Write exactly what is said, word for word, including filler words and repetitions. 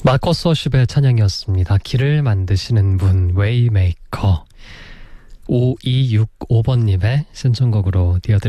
마커스 워십의 찬양이었습니다. 길을 만드시는 분, 웨이메이커. 오이육오 번님의 신청곡으로 띄워드렸습니다.